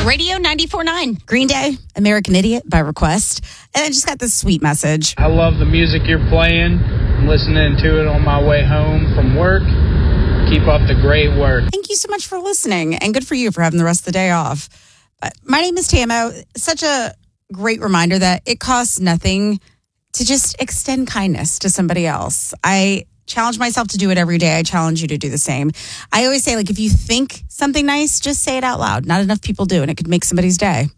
Radio 94.9. Green Day, American Idiot by request. And I just got this sweet message. I love the music you're playing. I'm listening to it on my way home from work. Keep up the great work. Thank you so much for listening, and good for you for having the rest of the day off. But my name is Tamo. Such a great reminder that it costs nothing to just extend kindness to somebody else. I challenge myself to do it every day. I challenge you to do the same. I always say, like, if you think something nice, just say it out loud. Not enough people do, and it could make somebody's day.